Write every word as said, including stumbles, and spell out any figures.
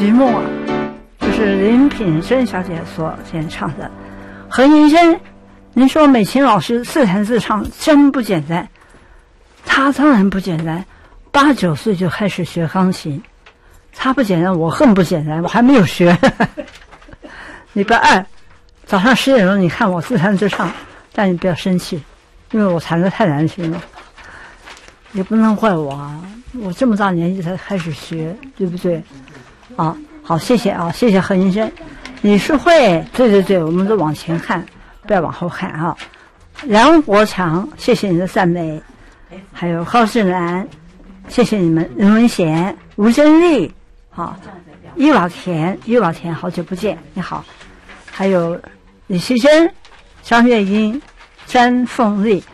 寂寞啊，就是林品珍小姐所演唱的。何云珍，您说美琴老师自弹自唱真不简单，她当然不简单，八九岁就开始学钢琴，她不简单，我更不简单，我还没有学。礼拜二早上十点钟，你看我自弹自唱，但你不要生气，因为我弹得太难听了，也不能怪我啊，我这么大年纪才开始学，对不对？啊，好，谢谢啊，谢谢何云珍，李淑慧，对对对，我们都往前看，不要往后看啊。梁国强，谢谢你的赞美，还有高志兰，谢谢你们，任文贤、吴珍丽，好，伊老田，伊老田，好久不见，你好，还有李希珍、张月英、詹凤丽，